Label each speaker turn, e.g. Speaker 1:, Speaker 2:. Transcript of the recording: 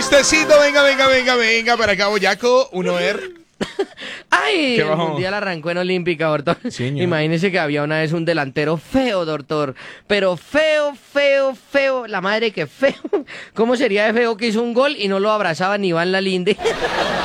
Speaker 1: chistecito, venga, para acá, Boyaco, uno ver.
Speaker 2: ¡Ay!
Speaker 1: ¿Qué
Speaker 2: El
Speaker 1: bajó?
Speaker 2: mundial arrancó en Olímpica, doctor.
Speaker 1: Señor.
Speaker 2: Imagínese que había una vez un delantero feo, doctor. Pero feo. La madre que feo. ¿Cómo sería de feo que hizo un gol y no lo abrazaba ni Iván Lalinde?